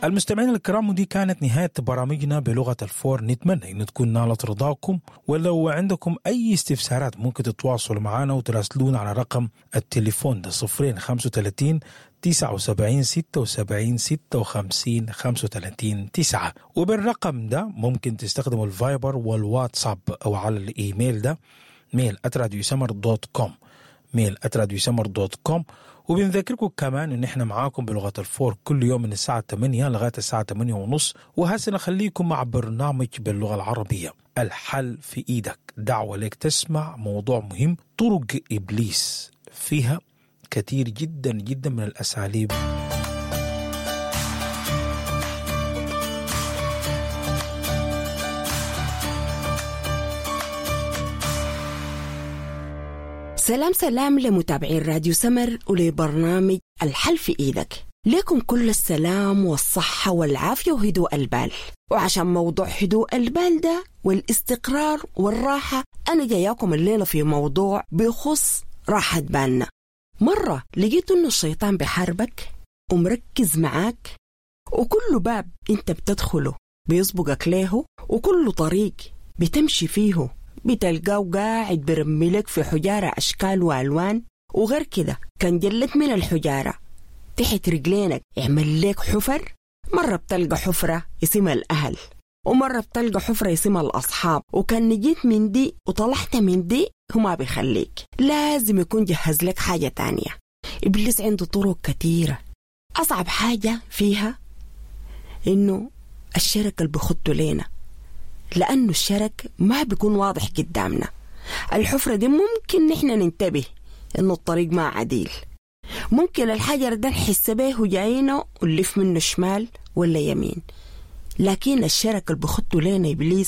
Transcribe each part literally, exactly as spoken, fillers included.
المستمعين الكرام، ودي كانت نهاية برامجنا بلغة الفور. نتمنى أن تكون نالت رضاكم، ولو عندكم أي استفسارات ممكن تتواصلوا معنا وتراسلونا على رقم التليفون ده صفرين خمسة وثلاثين تسعة وسبعين ستة وسبعين ستة وخمسين خمسة وثلاثين تسعة. وبالرقم ده ممكن تستخدموا الفايبر والواتساب أو على الإيميل ده ميل آت راديو سمر دوت كوم ميل آت راديو سمر دوت كوم. وبنذكركم كمان ان احنا معاكم بلغة الفور كل يوم من الساعة ثمانية لغاية الساعة ثمانية ونص، وهسه نخليكم مع برنامج باللغة العربية الحل في ايدك. دعوة لك تسمع موضوع مهم، طرق إبليس، فيها كثير جدا جدا من الأساليب. سلام سلام لمتابعين راديو سمر ولبرنامج الحل في إيدك. لكم كل السلام والصحة والعافية وهدوء البال. وعشان موضوع هدوء البال ده والاستقرار والراحة، أنا جاياكم الليلة في موضوع بيخص راحة بالنا. مرة لقيت إنه الشيطان بحاربك ومركز معاك، وكل باب أنت بتدخله بيسبقك له، وكل طريق بتمشي فيه بتلقاه قاعد برملك في حجارة أشكال وألوان. وغير كده كان جلت من الحجارة تحت رجلينك يعمل لك حفر. مرة بتلقى حفرة اسمها الأهل، ومرة بتلقى حفرة اسمها الأصحاب. وكان نجيت من دي وطلعت من دي وما بيخليك، لازم يكون جهز لك حاجة تانية. إبليس عنده طرق كتيرة. أصعب حاجة فيها إنه الشرك اللي بخطه لينا، لأنه الشرك ما بيكون واضح قدامنا. الحفرة دي ممكن نحن ننتبه إنه الطريق ما عديل، ممكن الحجر ده نحس به وجاينا ونلف منه شمال ولا يمين، لكن الشرك اللي بخطه لنا إبليس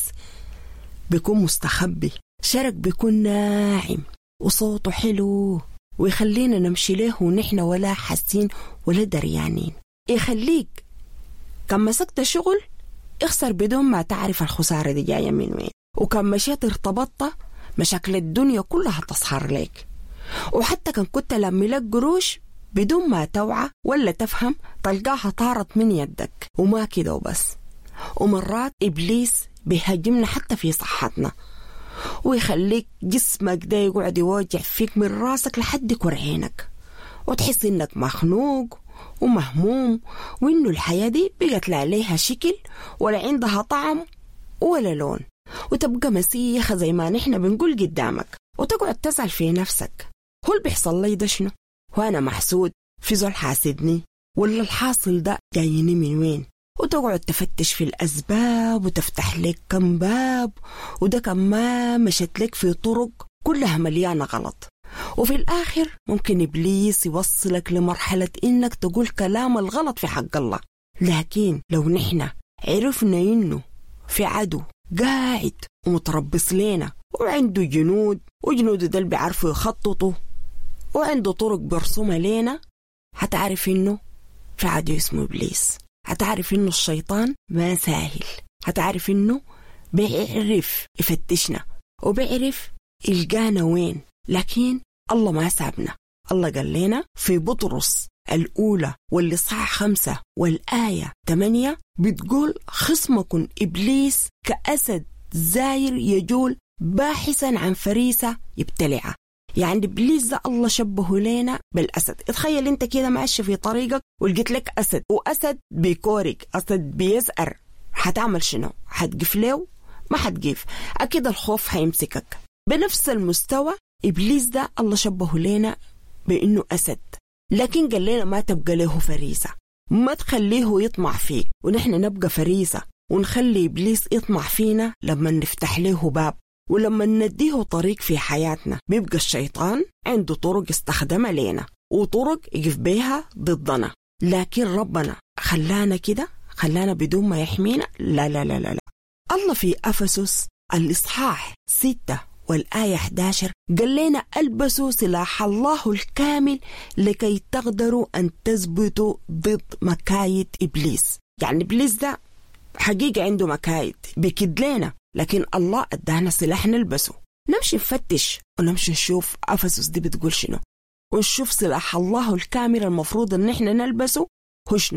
بيكون مستخبي. شرك بيكون ناعم وصوته حلو ويخلينا نمشي له ونحن ولا حاسين ولا دريانين. يخليك كم مسكت شغل اخسر بدون ما تعرف الخسارة دي جاية من وين، وكم مشيت ارتبطت مشاكل الدنيا كلها تصهر لك. وحتى كان كنت لمي لك قروش بدون ما توعى ولا تفهم تلقاها طارت من يدك. وما كده وبس، ومرات إبليس بيهاجمنا حتى في صحتنا، ويخليك جسمك ده يقعد يوجع فيك من راسك لحد كرعينك، وتحس انك مخنوق ومهموم، وإنه الحياة دي بقت لا عليها شكل ولا عندها طعم ولا لون، وتبقى مسيخة زي ما نحن بنقول قدامك، وتقعد تسأل في نفسك هو اللي بيحصل لي ده شنو؟ وأنا محسود في زول حاسدني ولا الحاصل ده جايني من وين؟ وتقعد تفتش في الأسباب وتفتح لك كم باب، وده كمان مشت لك في طرق كلها مليانة غلط. وفي الآخر ممكن إبليس يوصلك لمرحلة إنك تقول كلام الغلط في حق الله. لكن لو نحن عرفنا إنه في عدو قاعد ومتربص لنا وعنده جنود، وجنود ده اللي بيعرفوا يخططوا وعنده طرق برسومة لنا، هتعرف إنه في عدو اسمه إبليس. هتعرف إنه الشيطان ما ساهل، هتعرف إنه بيعرف يفتشنا وبيعرف يلقانا وين. لكن الله ما سابنا. الله قال لنا في بطرس الأولى والإصحاح خمسة والآية ثمانية بتقول خصمكم إبليس كأسد زاير يجول باحثا عن فريسة يبتلعها. يعني إبليس ده الله شبهه لنا بالأسد. اتخيل انت كده ماشي في طريقك ولقيت لك أسد، وأسد بيكورك، أسد بيزأر، هتعمل شنو؟ هتقف له؟ ما هتقف، أكيد الخوف هيمسكك. بنفس المستوى إبليس ده الله شبهه لنا بأنه أسد، لكن قال لنا ما تبقى له فريسة، ما تخليه يطمع فيك، ونحن نبقى فريسة ونخلي إبليس يطمع فينا لما نفتح له باب ولما نديه طريق في حياتنا. بيبقى الشيطان عنده طرق استخدمها لنا وطرق يقف بيها ضدنا، لكن ربنا خلانا كده، خلانا بدون ما يحمينا. لا لا لا لا, لا. الله في أفسس الإصحاح ستة والآية إحدى عشر قال لنا ألبسوا سلاح الله الكامل لكي تقدروا أن تثبتوا ضد مكايد إبليس. يعني إبليس ده حقيقة عنده مكايد بيكد لنا، لكن الله أدانا سلاح نلبسه. نمشي نفتش ونمشي نشوف أفسس دي بتقول شنو، ونشوف سلاح الله الكامل المفروض أن احنا نلبسه هو شنو،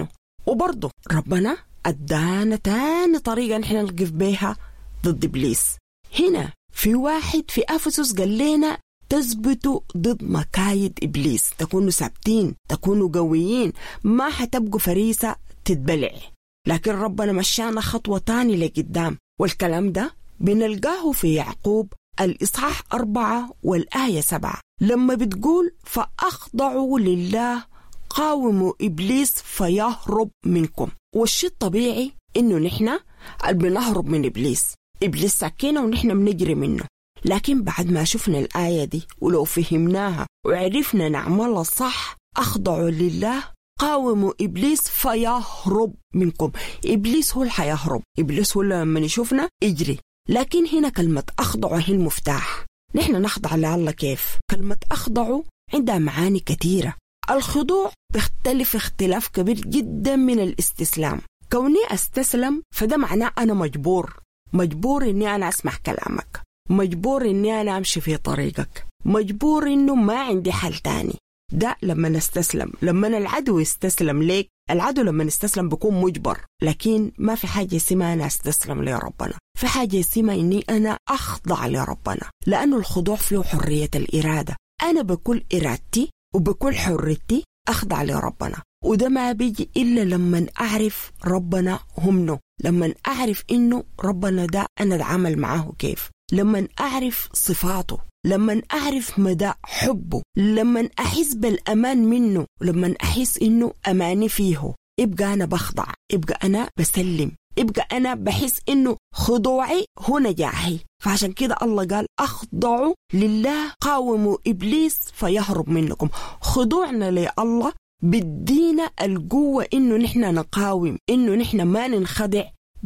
وبرضه ربنا أدانا تاني طريقة نحن نلقف بيها ضد إبليس. هنا في واحد في أفسس قال لنا تثبتوا ضد مكايد إبليس، تكونوا ثابتين، تكونوا قويين، ما حتبقوا فريسة تتبلع. لكن ربنا مشانا خطوة تاني لقدام، والكلام ده بنلقاه في يعقوب الإصحاح أربعة والآية سبعة لما بتقول فأخضعوا لله قاوموا إبليس فيهرب منكم. والشيء الطبيعي إنه نحن بنهرب من إبليس، إبليس ساكينة ونحن بنجري منه. لكن بعد ما شفنا الآية دي ولو فهمناها وعرفنا نعملها صح، أخضعوا لله قاوموا إبليس فيهرب منكم. إبليس هو اللي حيهرب، إبليس هو اللي لما يشوفنا يجري. لكن هنا كلمة أخضعوا هي المفتاح. نحن نخضع لله كيف؟ كلمة أخضعوا عندها معاني كثيرة. الخضوع بيختلف اختلاف كبير جدا من الاستسلام. كوني أستسلم فده معناه أنا مجبور، مجبور إني أنا أسمع كلامك، مجبور إني أنا أمشي في طريقك، مجبور إنه ما عندي حل تاني. ده لما نستسلم. لما العدو يستسلم ليك، العدو لما نستسلم بيكون مجبر. لكن ما في حاجة اسمها أنا أستسلم لربنا، في حاجة اسمها إني أنا أخضع لربنا، لأنه الخضوع فيه حرية الإرادة. أنا بكل إرادتي وبكل حريتي أخضع لربنا، وده ما بيجي إلا لما أعرف ربنا همنه، لما أعرف إنه ربنا ده أنا أتعامل معه كيف، لما أعرف صفاته، لما أعرف مدى حبه، لما أحس بالأمان منه، لما أحس إنه أماني فيه، يبقى أنا بخضع، يبقى أنا بسلم، يبقى أنا بحس إنه خضوعي هو نجاحي. فعشان كده الله قال أخضعوا لله قاوموا إبليس فيهرب منكم. خضوعنا لله بدينا القوة إنه نحن نقاوم، إنه نحن ما ننخدع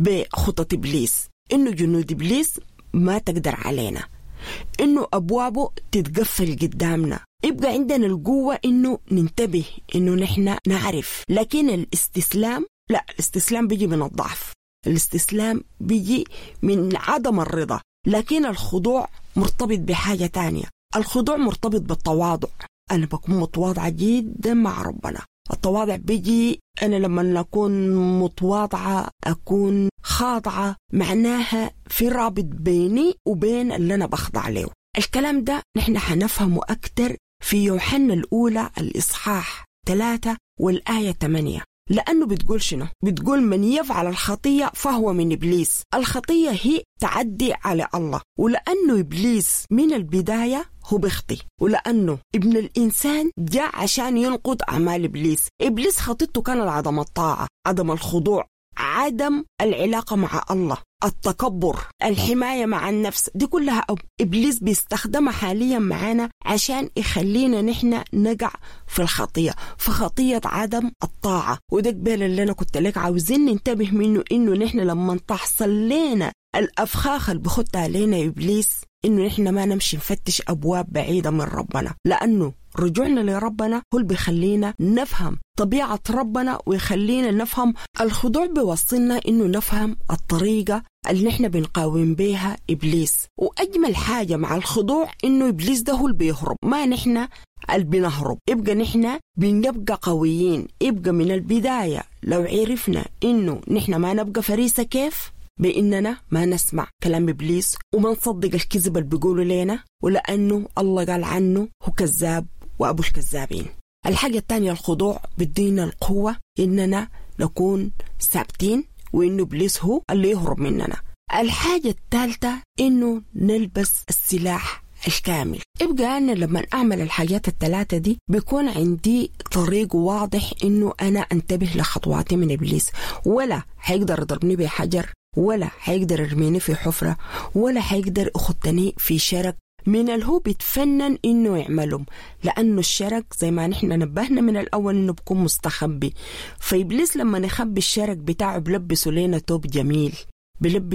بخطط إبليس، إنه جنود إبليس ما تقدر علينا، إنه أبوابه تتقفل قدامنا. يبقى عندنا القوة إنه ننتبه، إنه نحن نعرف. لكن الاستسلام لا، الاستسلام بيجي من الضعف، الاستسلام بيجي من عدم الرضا. لكن الخضوع مرتبط بحاجة تانية، الخضوع مرتبط بالتواضع. أنا بكون متواضعة جدا مع ربنا. التواضع بيجي أنا لما أكون متواضعة، أكون خاضعة، معناها في رابط بيني وبين اللي أنا بخضع له. الكلام ده نحن حنفهمه أكتر في يوحنا الأولى الإصحاح ثلاثة والآية ثمانية، لأنه بتقول شنو؟ بتقول من يفعل الخطية فهو من إبليس. الخطية هي تعدي على الله، ولأنه إبليس من البداية هو بيخطي، ولأنه ابن الإنسان جاء عشان ينقض أعمال إبليس. إبليس خطيته كان عدم الطاعة، عدم الخضوع، عدم العلاقة مع الله، التكبر، الحماية مع النفس. دي كلها إبليس بيستخدمها حاليا معانا عشان يخلينا نحن نقع في الخطية، في خطية عدم الطاعة. وده قبل اللي أنا كنت لك عاوزين ننتبه منه، إنه نحن لما تحصل لنا الأفخاخ اللي بخط علينا إبليس، إنه نحن ما نمشي نفتش أبواب بعيدة من ربنا، لأنه رجوعنا لربنا هو اللي بيخلينا نفهم طبيعة ربنا، ويخلينا نفهم الخضوع. بيوصلنا إنه نفهم الطريقة اللي نحن بنقاوم بيها إبليس. وأجمل حاجة مع الخضوع إنه إبليس ده هو اللي بيهرب، ما نحن اللي بنهرب. يبقى نحن بنبقى قويين. يبقى من البداية لو عرفنا إنه نحن ما نبقى فريسة كيف، بإننا ما نسمع كلام إبليس وما نصدق الكذب اللي بيقولوا لنا، ولأنه الله قال عنه هو كذاب وأبو الكذابين. الحاجة الثانية الخضوع بدينا القوة إننا نكون ثابتين، وإنه إبليس هو اللي يهرب مننا. الحاجة الثالثة إنه نلبس السلاح الكامل. يبقى أنا لما أعمل الحاجات الثلاثة دي بيكون عندي طريق واضح إنه أنا أنتبه لخطواتي من إبليس. ولا هيقدر يضربني بحجر، ولا هيقدر يرميني في حفرة، ولا هيقدر يخطني في شرك من اللي هو بيتفنن إنه يعملهم، لأنه الشرك زي ما نحن نبهنا من الأول إنه بيكون مستخبي. فإبليس لما نخبي الشرك بتاعه بلبسه لنا توب جميل، بلبس